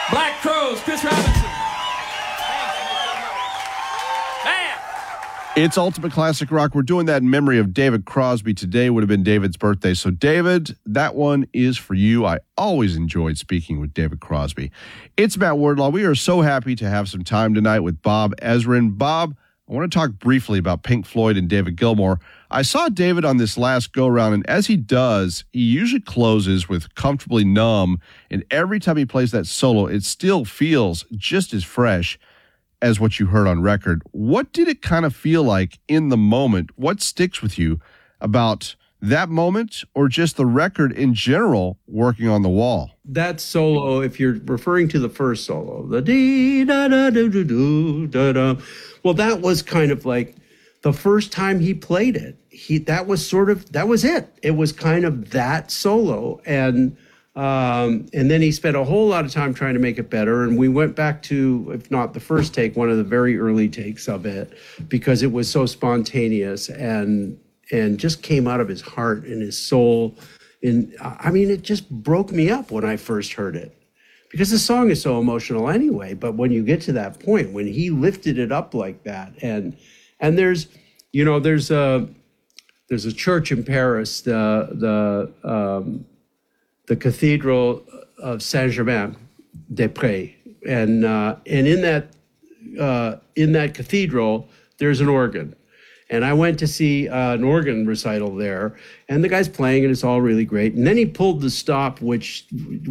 Black Crowes, Chris Robinson. Man. It's Ultimate Classic Rock. We're doing that in memory of David Crosby. Today would have been David's birthday. So, David, that one is for you. I always enjoyed speaking with David Crosby. It's Matt Wardlaw. We are so happy to have some time tonight with Bob Ezrin. Bob, I want to talk briefly about Pink Floyd and David Gilmour. I saw David on this last go-round, and as he does, he usually closes with Comfortably Numb, and every time he plays that solo, it still feels just as fresh as what you heard on record. What did it kind of feel like in the moment? What sticks with you about that moment or just the record in general working on the wall? That solo, if you're referring to the first solo, the dee da da do do do da da, well, that was kind of like the first time he played it. That was it. It was kind of that solo, and then he spent a whole lot of time trying to make it better. And we went back to, if not the first take, one of the very early takes of it, because it was so spontaneous and just came out of his heart and his soul. And I mean, it just broke me up when I first heard it, because the song is so emotional anyway. But when you get to that point, when he lifted it up like that, and there's a church in Paris, the Cathedral of Saint-Germain-des-Prés, and in that cathedral, there's an organ. And I went to see an organ recital there, and the guy's playing, and it's all really great. And then he pulled the stop, which